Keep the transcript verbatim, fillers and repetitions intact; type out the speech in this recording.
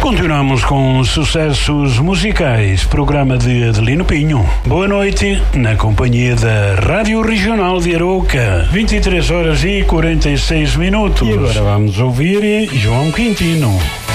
Continuamos com sucessos musicais, programa de Adelino Pinho. Boa noite, na companhia da Rádio Regional de Arouca, vinte e três horas e quarenta e seis minutos. E agora vamos ouvir João Quintino.